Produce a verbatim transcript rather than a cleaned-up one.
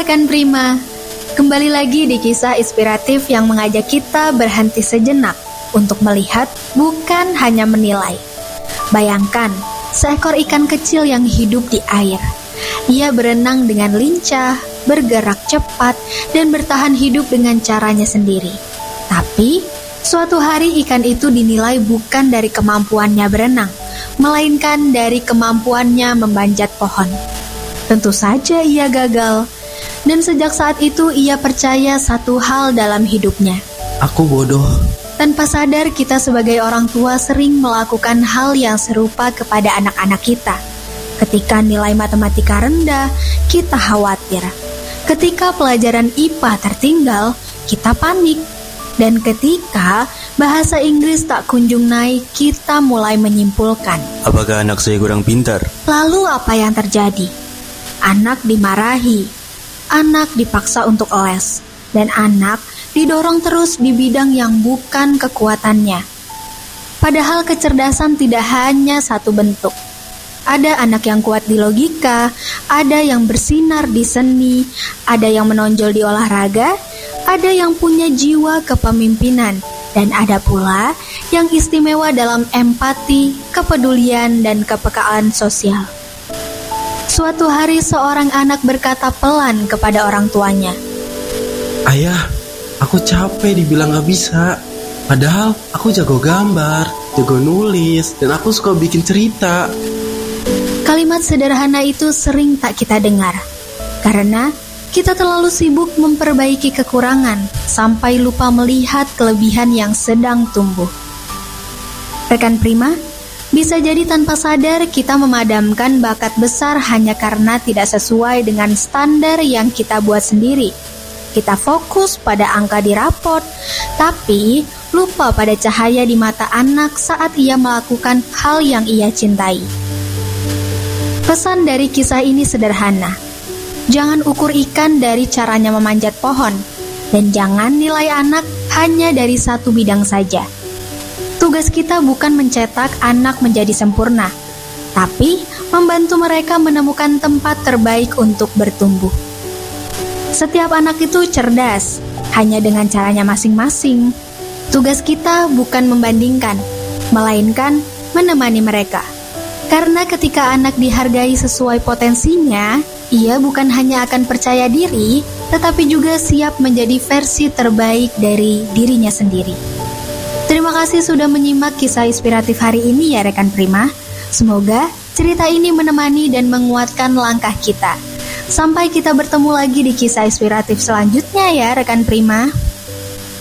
rekan Prima, kembali lagi di kisah inspiratif yang mengajak kita berhenti sejenak untuk melihat, bukan hanya menilai. Bayangkan, seekor ikan kecil yang hidup di air. Ia berenang dengan lincah, bergerak cepat, dan bertahan hidup dengan caranya sendiri. Tapi, suatu hari ikan itu dinilai bukan dari kemampuannya berenang, melainkan dari kemampuannya memanjat pohon. Tentu saja ia gagal, dan sejak saat itu ia percaya satu hal dalam hidupnya. Aku bodoh. Tanpa sadar kita sebagai orang tua sering melakukan hal yang serupa kepada anak-anak kita. Ketika nilai matematika rendah, kita khawatir. Ketika pelajaran I P A tertinggal, kita panik. Dan ketika bahasa Inggris tak kunjung naik, kita mulai menyimpulkan, apakah anak saya kurang pintar? Lalu apa yang terjadi? Anak dimarahi, anak dipaksa untuk les, dan anak didorong terus di bidang yang bukan kekuatannya. Padahal kecerdasan tidak hanya satu bentuk. Ada anak yang kuat di logika, ada yang bersinar di seni, ada yang menonjol di olahraga, ada yang punya jiwa kepemimpinan, dan ada pula yang istimewa dalam empati, kepedulian, dan kepekaan sosial. Suatu hari seorang anak berkata pelan kepada orang tuanya, Ayah, aku capek dibilang gak bisa. Padahal aku jago gambar, jago nulis, dan aku suka bikin cerita. Kalimat sederhana itu sering tak kita dengar, karena kita terlalu sibuk memperbaiki kekurangan sampai lupa melihat kelebihan yang sedang tumbuh. Rekan Prima, bisa jadi tanpa sadar kita memadamkan bakat besar hanya karena tidak sesuai dengan standar yang kita buat sendiri. Kita fokus pada angka di raport, tapi lupa pada cahaya di mata anak saat ia melakukan hal yang ia cintai. Pesan dari kisah ini sederhana. Jangan ukur ikan dari caranya memanjat pohon, dan jangan nilai anak hanya dari satu bidang saja. Tugas kita bukan mencetak anak menjadi sempurna, tapi membantu mereka menemukan tempat terbaik untuk bertumbuh. Setiap anak itu cerdas, hanya dengan caranya masing-masing. Tugas kita bukan membandingkan, melainkan menemani mereka. Karena ketika anak dihargai sesuai potensinya, ia bukan hanya akan percaya diri, tetapi juga siap menjadi versi terbaik dari dirinya sendiri. Terima kasih sudah menyimak kisah inspiratif hari ini ya rekan Prima. Semoga cerita ini menemani dan menguatkan langkah kita. Sampai kita bertemu lagi di kisah inspiratif selanjutnya ya rekan Prima.